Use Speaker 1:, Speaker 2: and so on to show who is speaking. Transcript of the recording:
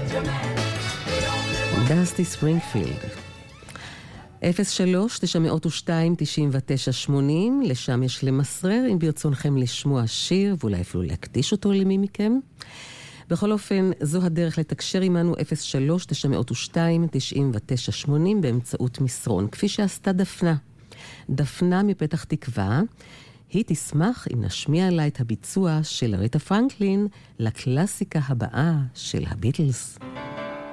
Speaker 1: דסטי ספרינגפילד. 03-902-9980, לשם יש למסרר אם ברצונכם לשמוע שיר ואולי אפילו להקדיש אותו למי מכם. בכל אופן, זו הדרך לתקשר עמנו 03-902-9980 באמצעות מסרון, כפי שעשתה דפנה. דפנה מפתח תקווה, היא תשמח אם נשמיע לה את הביצוע של אריתה פרנקלין לקלאסיקה הבאה של הביטלס.